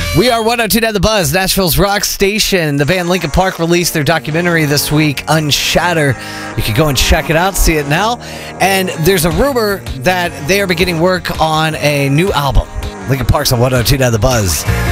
We are 102 The Buzz, Nashville's rock station. The band Linkin Park released their documentary this week, Unshatter. You can go and check it out, see it now. And there's a rumor that they are beginning work on a new album. Linkin Park's on 102 The Buzz.